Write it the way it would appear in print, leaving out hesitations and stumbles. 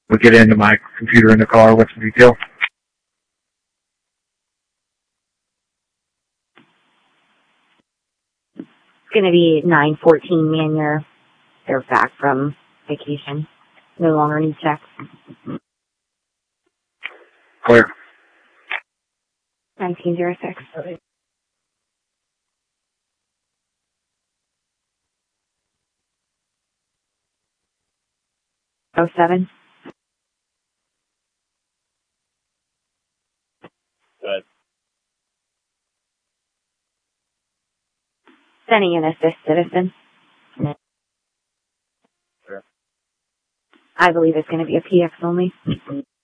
We'll get into my computer in the car. What's the detail? It's going to be 9:14, man. They're back from vacation. No longer need checks. Clear. 1906. Okay. 07. Good. Sending an assist citizen. Sure. I believe it's going to be a PX only.